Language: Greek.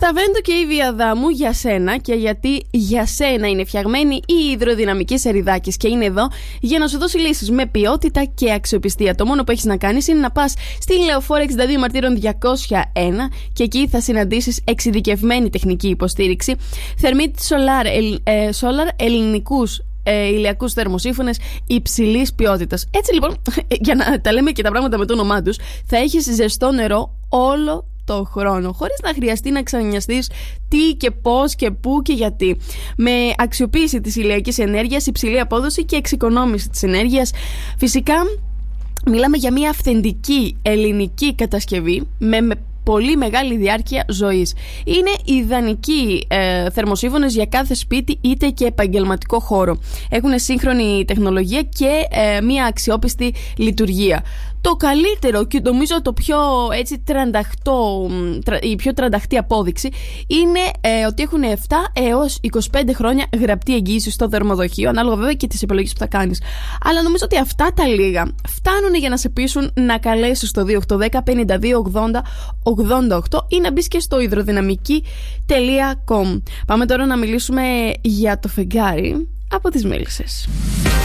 Στα Βέντο και η Βιαδάμου για σένα, και γιατί για σένα είναι φτιαγμένη η υδροδυναμική Σεριδάκης και είναι εδώ για να σου δώσει λύσεις με ποιότητα και αξιοπιστία. Το μόνο που έχεις να κάνεις είναι να πας στη Λεωφόρο 62 Μαρτύρων 201 και εκεί θα συναντήσεις εξειδικευμένη τεχνική υποστήριξη, Thermit Solar, ελληνικούς ηλιακούς θερμοσύφωνες υψηλής ποιότητας. Έτσι λοιπόν, για να τα λέμε και τα πράγματα με το όνομά τους, θα έχεις ζεστό νερό όλο το χρόνο, χωρίς να χρειαστεί να ξανανοιαστείς τι και πώς και πού και γιατί. Με αξιοποίηση της ηλιακής ενέργειας, υψηλή απόδοση και εξοικονόμηση της ενέργειας. Φυσικά μιλάμε για μια αυθεντική ελληνική κατασκευή με πολύ μεγάλη διάρκεια ζωής. Είναι ιδανικοί θερμοσύφωνες για κάθε σπίτι είτε και επαγγελματικό χώρο. Έχουν σύγχρονη τεχνολογία και μια αξιόπιστη λειτουργία. Το καλύτερο και νομίζω το πιο έτσι η πιο τρανταχτή απόδειξη είναι ότι έχουν 7 έως 25 χρόνια γραπτή εγγύηση στο δερμοδοχείο, ανάλογα βέβαια και τις επιλογές που θα κάνεις. Αλλά νομίζω ότι αυτά τα λίγα φτάνουν για να σε πείσουν να καλέσεις στο 2810 5280 88 ή να μπεις και στο υδροδυναμική.com. Πάμε τώρα να μιλήσουμε για το φεγγάρι από τις Μέλισσες.